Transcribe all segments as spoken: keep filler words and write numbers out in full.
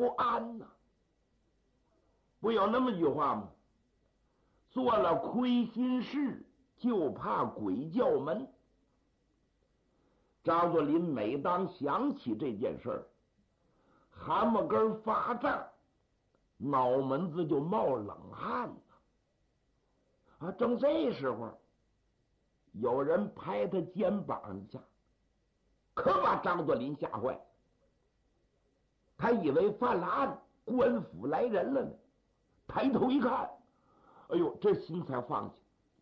不安呐、啊。不有那么句话吗？做了亏心事，就怕鬼叫门。张作霖每当想起这件事儿，汗毛根发胀，脑门子就冒冷汗了。啊，正这时候，有人拍他肩膀一下，可把张作霖吓坏了。他以为犯了案，官府来人了呢。抬头一看，哎呦，这心才放下。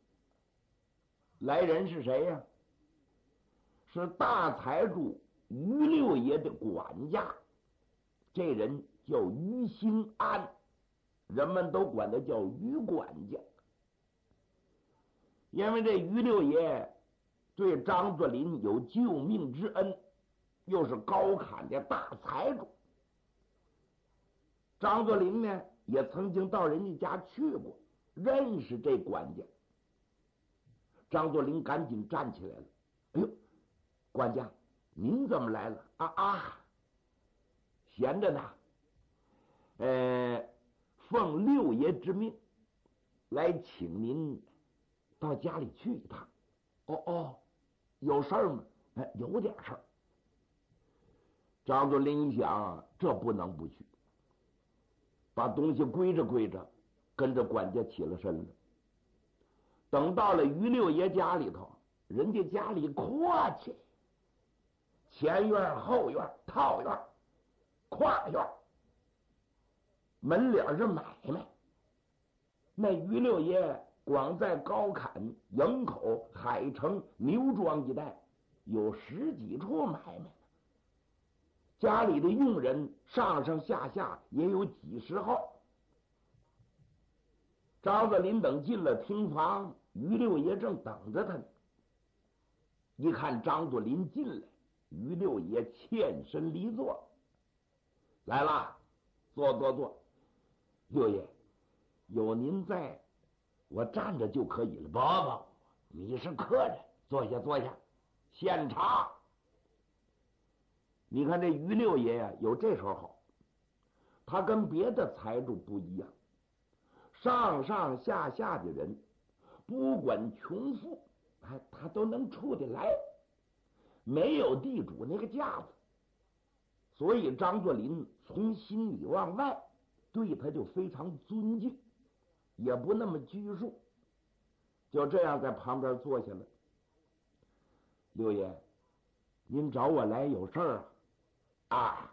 来人是谁呀？是大财主于六爷的管家，这人叫于兴安，人们都管他叫于管家。因为这于六爷对张作霖有救命之恩，又是高侃的大财主。张作霖呢，也曾经到人家家去过，认识这管家。张作霖赶紧站起来了，哎呦，管家，您怎么来了？啊啊，闲着呢。呃，奉六爷之命，来请您到家里去一趟。哦哦，有事儿吗？哎，有点事儿。张作霖一想，这不能不去，把东西归着归着，跟着管家起了身了。等到了于六爷家里头，人家家里阔气，前院后院套院跨院，门脸是买卖。那于六爷光在高坎、营口、海城、牛庄一带有十几处买卖，家里的佣人上上下下也有几十号。张作霖等进了厅房，于六爷正等着他呢。一看张作霖进来，于六爷欠身离座，来了，坐坐坐。六爷，有您在，我站着就可以了。不不，你是客人，坐下坐下，献茶。你看这于六爷呀、啊，有这手好，他跟别的财主不一样，上上下下的人，不管穷富，哎，他都能处得来，没有地主那个架子。所以张作霖从心里往外对他就非常尊敬，也不那么拘束，就这样在旁边坐下了。六爷，您找我来有事儿啊？啊，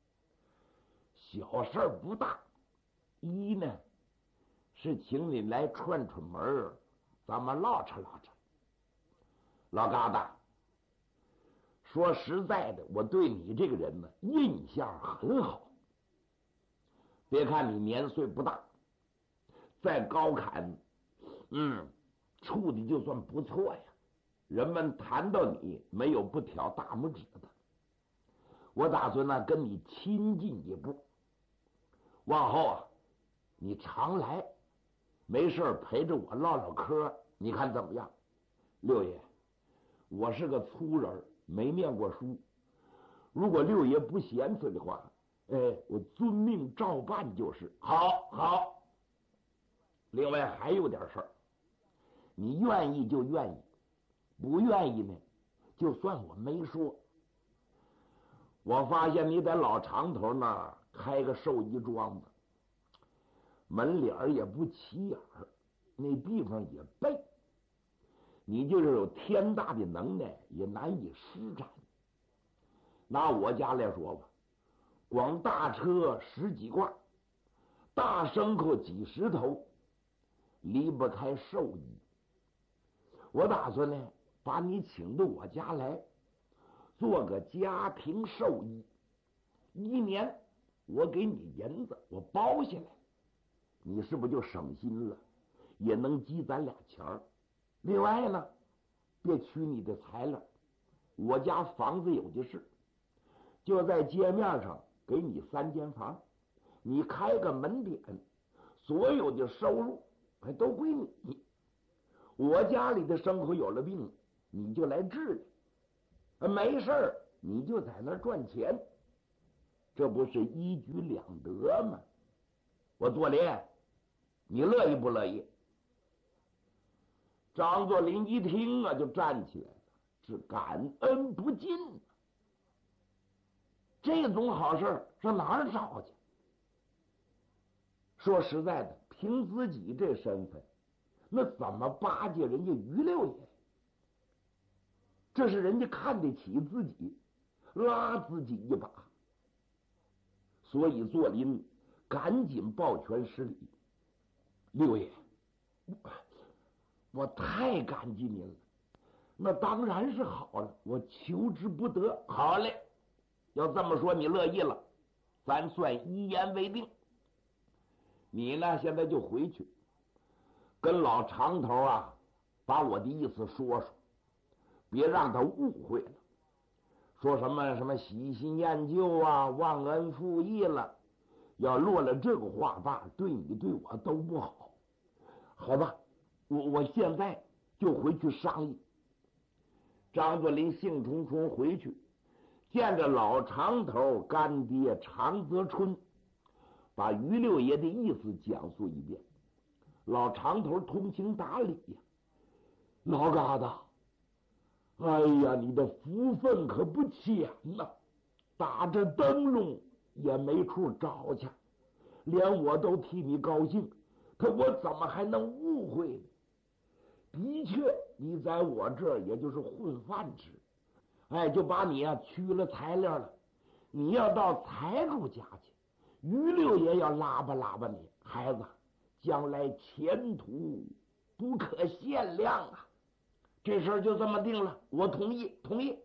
小事儿不大。一呢，是请你来串串门，咱们唠扯唠扯。老疙瘩，说实在的，我对你这个人呢印象很好。别看你年岁不大，在高坎，嗯，处的就算不错呀。人们谈到你，没有不挑大拇指的。我打算呢跟你亲近一步，往后啊，你常来，没事陪着我唠唠嗑，你看怎么样？六爷，我是个粗人，没念过书，如果六爷不嫌弃的话，哎，我遵命照办就是。好，好。另外还有点事儿，你愿意就愿意，不愿意呢，就算我没说。我发现你在老长头那儿开个寿衣庄子，门脸也不起眼儿，那地方也背，你就是有天大的能耐也难以施展。拿我家来说吧，光大车十几挂，大牲口几十头，离不开寿衣。我打算呢把你请到我家来，做个家庭寿衣，一年我给你银子，我包下来，你是不是就省心了，也能积咱俩钱儿。另外呢，别取你的材料，我家房子有的是，就在街面上给你三间房，你开个门店，所有的收入还都归你。我家里的牲口有了病，你就来治理，没事儿你就在那儿赚钱。 这不是一举两得吗？我做脸，你乐意不乐意？张作霖一听啊，就站起来了，是感恩不尽。这种好事上哪儿找去？说实在的，凭自己这身份，那怎么巴结人家于六爷？这是人家看得起自己，拉自己一把。所以作霖赶紧抱拳施礼：“六爷，我太感激您了。那当然是好了，我求之不得。好嘞，要这么说你乐意了，咱算一言为定。你呢，现在就回去跟老长头啊，把我的意思说说，别让他误会了。说什么什么喜新厌旧啊，忘恩负义了，要落了这个话吧，对你对我都不好。好吧，我我现在就回去商议。”张作霖兴冲冲回去，见着老长头干爹常泽春，把于六爷的意思讲述一遍。老长头通情达理呀：“老疙瘩，哎呀，你的福分可不浅呐！打着灯笼也没处找去，连我都替你高兴，可我怎么还能误会呢？的确，你在我这儿也就是混饭吃，哎，就把你啊取了材料了。你要到财主家去，于六爷要拉吧拉吧你，孩子，将来前途不可限量啊！这事儿就这么定了，我同意，同意。”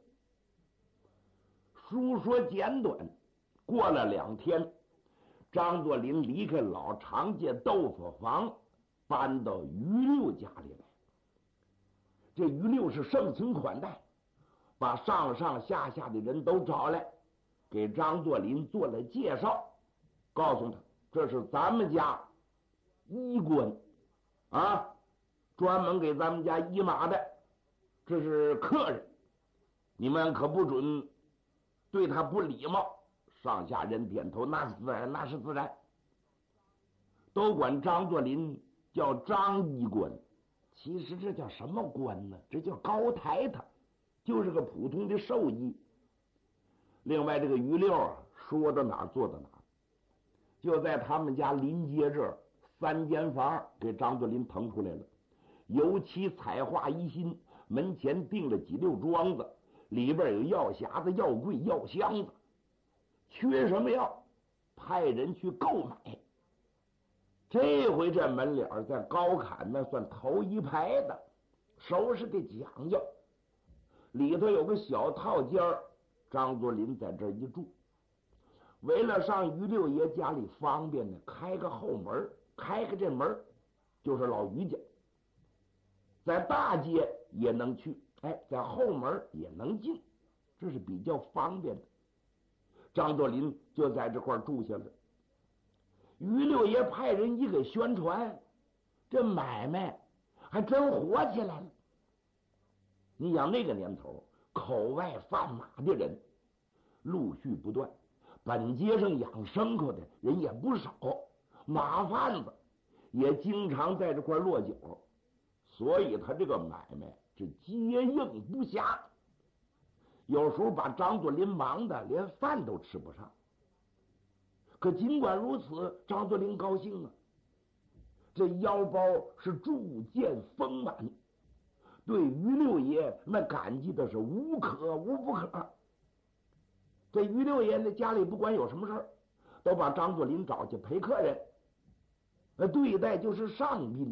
书说简短，过了两天，张作霖离开老常家豆腐房，搬到于六家里来。这于六是盛情款待，把上上下下的人都找来，给张作霖做了介绍，告诉他这是咱们家医官啊，专门给咱们家医马的，这是客人，你们可不准对他不礼貌。上下人点头，那是自然，那是自然，都管张作霖叫张医官。其实这叫什么官呢？这叫高抬他，就是个普通的兽医。另外，这个于六啊，说到哪儿做到哪儿，就在他们家临街这儿三间房给张作霖腾出来了，油漆彩画一新，门前订了几溜桩子，里边有药匣子、药柜、药箱子，缺什么药，派人去购买。这回这门脸在高坎那算头一排的，收拾的讲究。里头有个小套间，张作霖在这一住。为了上于六爷家里方便呢，开个后门，开个这门就是老于家，在大街也能去，哎，在后门也能进，这是比较方便的。张作霖就在这块住下了。于六爷派人一给宣传，这买卖还真火起来了。你想那个年头，口外贩马的人陆续不断，本街上养牲口的人也不少，马贩子也经常在这块落脚，所以他这个买卖是接应不暇，有时候把张作霖忙的连饭都吃不上。可尽管如此，张作霖高兴啊，这腰包是逐渐丰满，对于六爷那感激的是无可无不可。这于六爷那家里不管有什么事儿，都把张作霖找去陪客人，那对待就是上宾。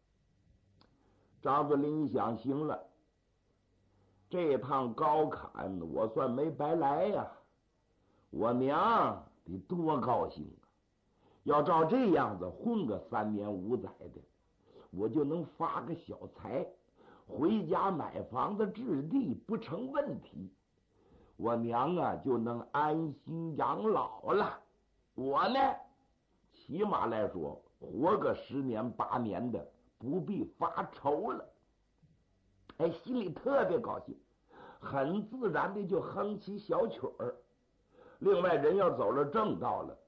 张作霖一想，行了，这趟高坎我算没白来呀，我娘得多高兴啊！要照这样子混个三年五载的，我就能发个小财，回家买房子置地不成问题。我娘啊就能安心养老了。我呢，起码来说活个十年八年的，不必发愁了。哎，心里特别高兴，很自然的就哼起小曲儿。 另外，人要走了正道了，